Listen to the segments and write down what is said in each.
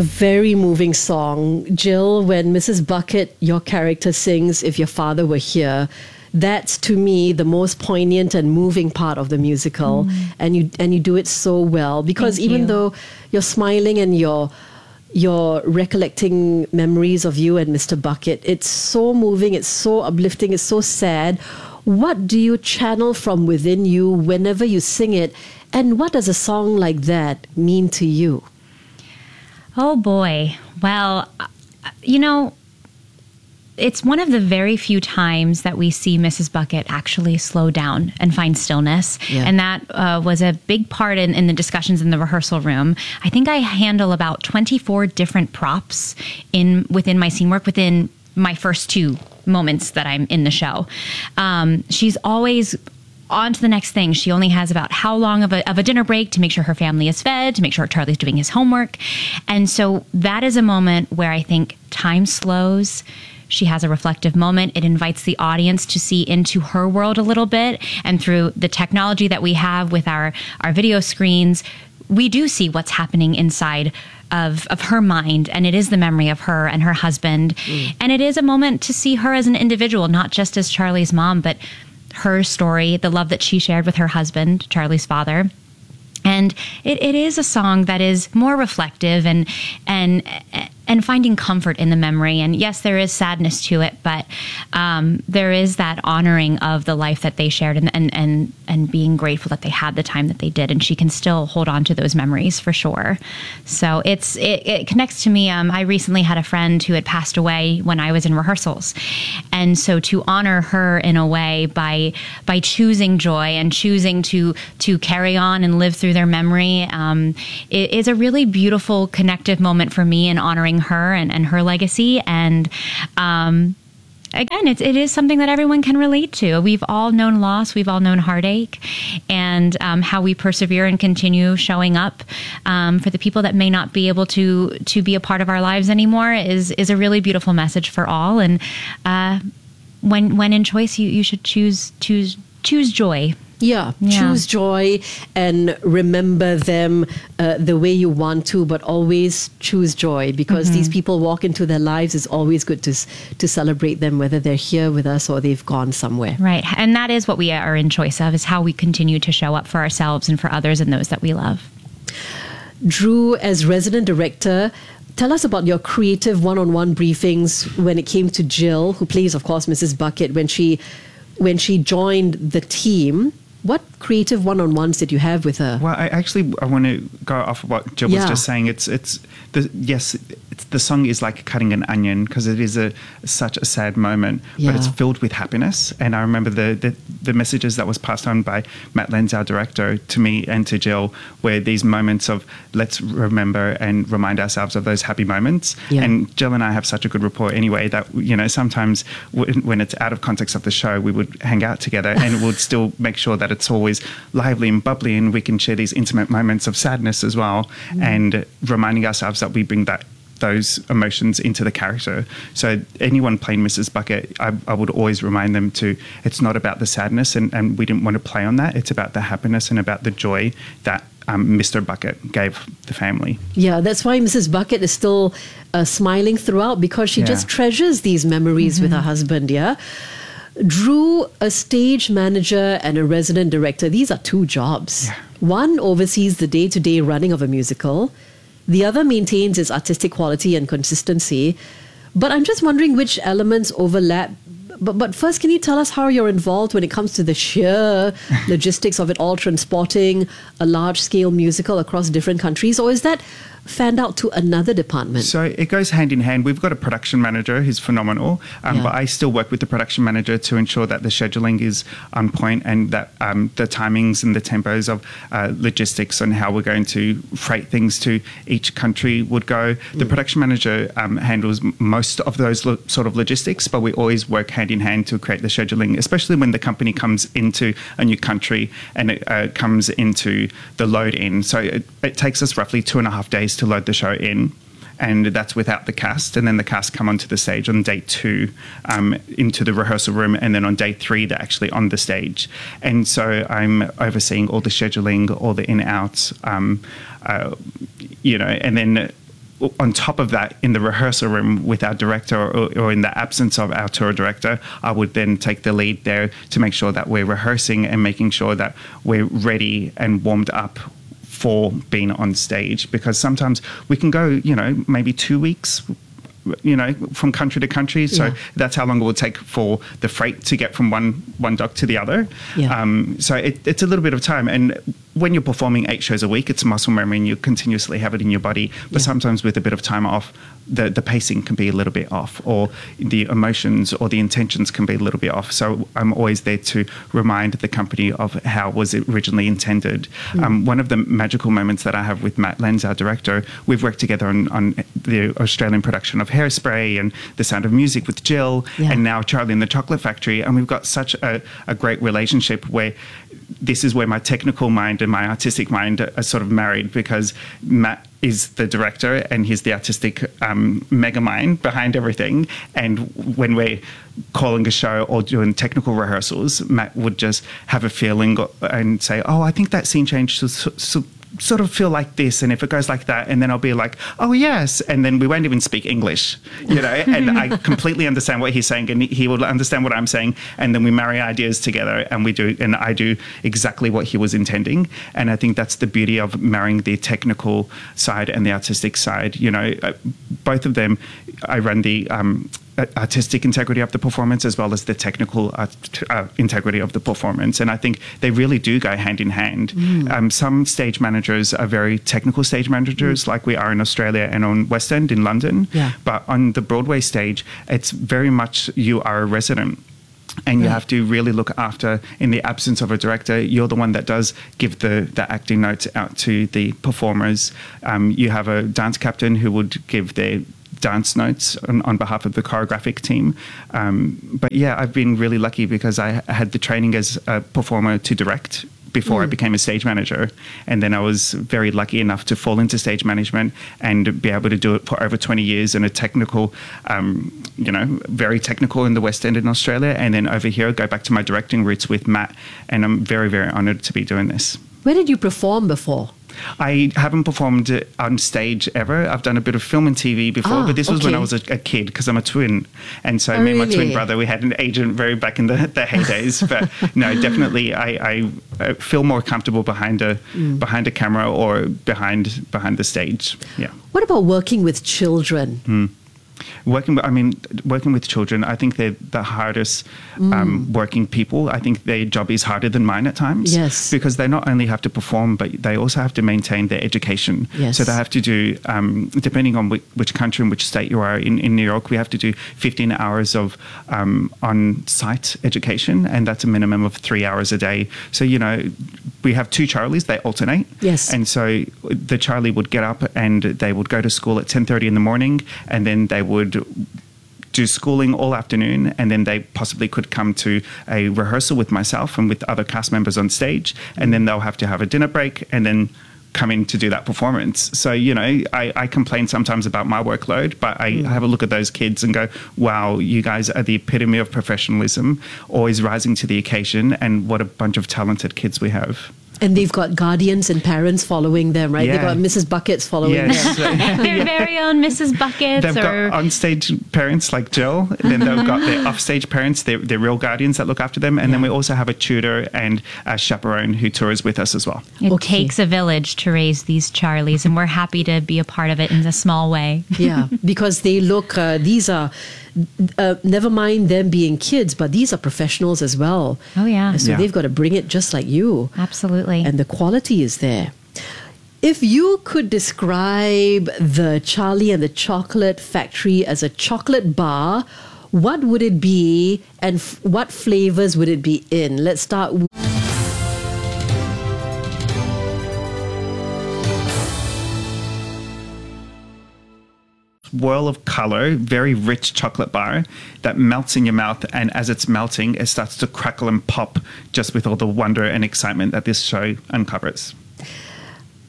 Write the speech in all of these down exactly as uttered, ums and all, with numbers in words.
a very moving song. Jill, when Missus Bucket, your character, sings If Your Father Were Here, that's to me the most poignant and moving part of the musical. Mm. And you and you do it so well. Because Thank even you. though you're smiling and you're you're recollecting memories of you and Mister Bucket, it's so moving, it's so uplifting, it's so sad. What do you channel from within you whenever you sing it? And what does a song like that mean to you? Oh, boy. Well, you know, it's one of the very few times that we see Missus Bucket actually slow down and find stillness. Yeah. And that uh, was a big part in, in the discussions in the rehearsal room. I think I handle about twenty-four different props in within my scene work, within my first two moments that I'm in the show. Um, she's always on to the next thing. She only has about how long of a, of a dinner break to make sure her family is fed, to make sure Charlie's doing his homework. And so that is a moment where I think time slows. She has a reflective moment. It invites the audience to see into her world a little bit. And through the technology that we have with our, our video screens, we do see what's happening inside of, of her mind. And it is the memory of her and her husband. Mm. And it is a moment to see her as an individual, not just as Charlie's mom, but her story, the love that she shared with her husband, Charlie's father. And it, it is a song that is more reflective and and and finding comfort in the memory. And yes, there is sadness to it, but um, there is that honoring of the life that they shared and, and and and being grateful that they had the time that they did. And she can still hold on to those memories for sure. So it's it, it connects to me. Um, I recently had a friend who had passed away when I was in rehearsals. And so to honor her in a way by by choosing joy and choosing to to carry on and live through their memory um, it is a really beautiful connective moment for me in honoring her and, and her legacy. And um, again, it's, it is something that everyone can relate to. We've all known loss. We've all known heartache, and um, how we persevere and continue showing up um, for the people that may not be able to to be a part of our lives anymore is is a really beautiful message for all. And uh, when when in choice, you, you should choose choose choose joy. Yeah, yeah, choose joy and remember them uh, the way you want to, but always choose joy, because mm-hmm. these people walk into their lives. It's always good to to celebrate them, whether they're here with us or they've gone somewhere. Right, and that is what we are in choice of, is how we continue to show up for ourselves and for others and those that we love. Drew, as resident director, tell us about your creative one-on-one briefings when it came to Jill, who plays, of course, Missus Bucket, when she when she joined the team. What creative one-on-ones did you have with her? Well, I actually I want to go off of what Jill yeah. was just saying. It's it's the yes, it's, the song is like cutting an onion, because it is a such a sad moment, yeah. but it's filled with happiness. And I remember the, the the messages that was passed on by Matt Lenz, our director, to me and to Jill, were these moments of let's remember and remind ourselves of those happy moments. Yeah. And Jill and I have such a good rapport anyway that, you know, sometimes w- when it's out of context of the show, we would hang out together and we'd still make sure that it's always lively and bubbly, and we can share these intimate moments of sadness as well, mm. and reminding ourselves that we bring that those emotions into the character. So anyone playing Missus Bucket, I, I would always remind them to, it's not about the sadness, and, and we didn't want to play on that. It's about the happiness and about the joy that um, Mister Bucket gave the family. Yeah, that's why Missus Bucket is still uh, smiling throughout, because she yeah. just treasures these memories mm-hmm. with her husband, yeah? Drew, a stage manager and a resident director, these are two jobs. Yeah. One oversees the day-to-day running of a musical. The other maintains its artistic quality and consistency. But I'm just wondering which elements overlap. But, but first, can you tell us how you're involved when it comes to the sheer logistics of it all, transporting a large-scale musical across different countries? Or is that fanned out to another department? So it goes hand in hand. We've got a production manager who's phenomenal, um, yeah. but I still work with the production manager to ensure that the scheduling is on point, and that um, the timings and the tempos of uh, logistics and how we're going to freight things to each country would go. The mm. production manager um, handles most of those lo- sort of logistics, but we always work hand in hand to create the scheduling, especially when the company comes into a new country and it uh, comes into the load in. So it, it takes us roughly two and a half days to load the show in, and that's without the cast. And then the cast come onto the stage on day two, um, into the rehearsal room, and then on day three they're actually on the stage. And so I'm overseeing all the scheduling, all the in-outs, um, uh, you know, and then on top of that, in the rehearsal room with our director, or, or in the absence of our tour director, I would then take the lead there to make sure that we're rehearsing and making sure that we're ready and warmed up for being on stage. Because sometimes we can go, you know, maybe two weeks, you know, from country to country. So yeah. that's how long it will take for the freight to get from one one dock to the other. Yeah. Um, so it, it's a little bit of time. And when you're performing eight shows a week, it's muscle memory and you continuously have it in your body. But yeah. sometimes with a bit of time off, the, the pacing can be a little bit off, or the emotions or the intentions can be a little bit off. So I'm always there to remind the company of how it was originally intended. Mm. Um, one of the magical moments that I have with Matt Lenz, our director, we've worked together on, on the Australian production of Hairspray and The Sound of Music with Jill, yeah. and now Charlie and the Chocolate Factory. And we've got such a, a great relationship where this is where my technical mind and my artistic mind are sort of married, because Matt is the director and he's the artistic um, mega mind behind everything. And when we're calling a show or doing technical rehearsals, Matt would just have a feeling and say, oh, I think that scene change should so, so, sort of feel like this, and if it goes like that, and then I'll be like, oh yes, and then we won't even speak English, you know, and I completely understand what he's saying, and he will understand what I'm saying, and then we marry ideas together, and we do, and I do exactly what he was intending. And I think that's the beauty of marrying the technical side and the artistic side. You know, both of them, I run the um, artistic integrity of the performance as well as the technical uh, uh, integrity of the performance. And I think they really do go hand in hand. Mm. Um, some stage managers are very technical stage managers, mm. like we are in Australia and on West End in London. Yeah. But on the Broadway stage, it's very much you are a resident. And you have to really look after, in the absence of a director, you're the one that does give the, the acting notes out to the performers. Um, you have a dance captain who would give their dance notes on, on behalf of the choreographic team. Um, but yeah, I've been really lucky because I had the training as a performer to direct before mm. I became a stage manager. And then I was very lucky enough to fall into stage management and be able to do it for over twenty years in a technical, um, you know, very technical in the West End in Australia. And then over here, go back to my directing roots with Matt. And I'm very, very honored to be doing this. Where did you perform before? I haven't performed on stage ever. I've done a bit of film and T V before, ah, but this was okay. when I was a, a kid, because I'm a twin. And so oh, me and my really? twin brother, we had an agent very back in the, the heydays. But no, definitely I, I, I feel more comfortable behind a mm. behind a camera or behind behind the stage. Yeah. What about working with children? Mm. Working, I mean, working with children, I think they're the hardest mm. um, working people. I think their job is harder than mine at times. Yes. Because they not only have to perform, but they also have to maintain their education. Yes. So they have to do, um, depending on which, which country and which state you are, in, in New York, we have to do fifteen hours of um, on-site education, and that's a minimum of three hours a day. So, you know, we have two Charlies, they alternate. Yes. And so the Charlie would get up and they would go to school at ten thirty in the morning, and then they would do schooling all afternoon, and then they possibly could come to a rehearsal with myself and with other cast members on stage, and then they'll have to have a dinner break and then come in to do that performance. So, you know, I, I complain sometimes about my workload, but I mm. have a look at those kids and go, wow, you guys are the epitome of professionalism, always rising to the occasion, and what a bunch of talented kids we have. And they've got guardians and parents following them, right? Yeah. They've got Missus Buckets following yes. them. Their yeah. very own Missus Buckets. They've or... got on-stage parents like Jill, and then they've got their off-stage parents, their, their real guardians that look after them, and yeah. then we also have a tutor and a chaperone who tours with us as well. It okay. takes a village to raise these Charlies, and we're happy to be a part of it in a small way. Yeah, because they look, uh, these are... Uh, never mind them being kids, but these are professionals as well. Oh, yeah. So yeah. they've got to bring it just like you. Absolutely. And the quality is there. If you could describe the Charlie and the Chocolate Factory as a chocolate bar, what would it be, and f- what flavors would it be in? Let's start with whirl of color, very rich chocolate bar that melts in your mouth, and as it's melting, it starts to crackle and pop just with all the wonder and excitement that this show uncovers.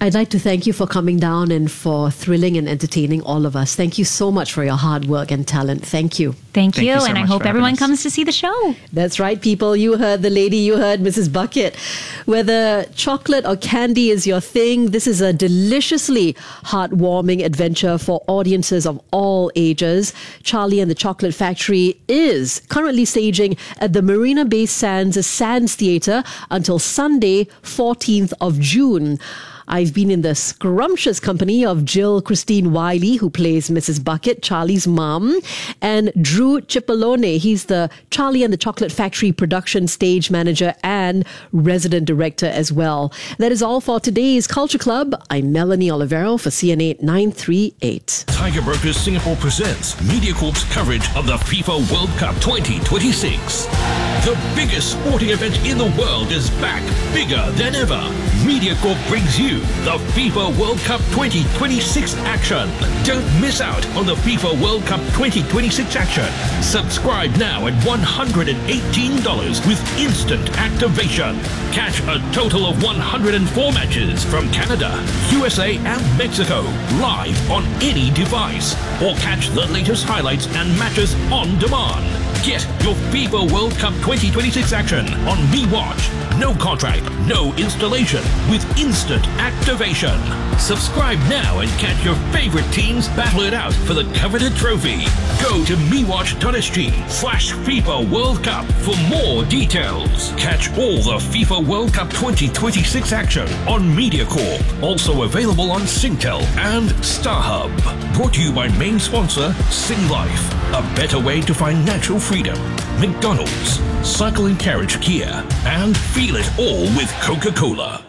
I'd like to thank you for coming down and for thrilling and entertaining all of us. Thank you so much for your hard work and talent. Thank you. Thank, Thank you, you so and I much hope for everyone having us. comes to see the show. That's right, people. You heard the lady, you heard Missus Bucket. Whether chocolate or candy is your thing, this is a deliciously heartwarming adventure for audiences of all ages. Charlie and the Chocolate Factory is currently staging at the Marina Bay Sands Sands Theatre until Sunday, fourteenth of June. I've been in the scrumptious company of Jill Christine Wiley, who plays Missus Bucket, Charlie's mom, and Drew Cipollone. He's the Charlie and the Chocolate Factory production stage manager and resident director as well. That is all for today's Culture Club. I'm Melanie Olivero for C N A nine three eight. Tiger Brokers Singapore presents MediaCorp's coverage of the FIFA World Cup twenty twenty-six. The biggest sporting event in the world is back, bigger than ever. MediaCorp brings you the FIFA World Cup twenty twenty-six action. Don't miss out on the FIFA World Cup twenty twenty-six action. Subscribe now at one hundred eighteen dollars with instant activation. Catch a total of one hundred four matches from Canada, U S A and Mexico live on any device. Or catch the latest highlights and matches on demand. Get your FIFA World Cup twenty twenty-six action on MeWatch. No contract, no installation, with instant activation. Subscribe now and catch your favorite teams battle it out for the coveted trophy. Go to mewatch.sg slash FIFA World Cup for more details. Catch all the FIFA World Cup twenty twenty-six action on MediaCorp. Also available on Singtel and StarHub. Brought to you by main sponsor Sing Life. A better way to find natural freedom. McDonald's, Cycle and Carriage Kia, and feel it all with Coca-Cola.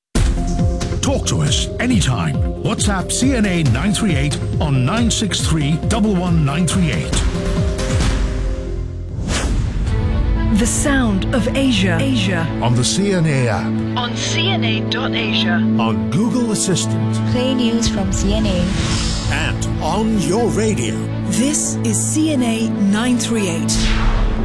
Talk to us anytime. WhatsApp C N A nine three eight on nine six three, one one nine three eight. The sound of Asia. Asia. On the C N A app. On C N A dot asia. On Google Assistant. Play news from C N A. And on your radio. This is C N A nine three eight.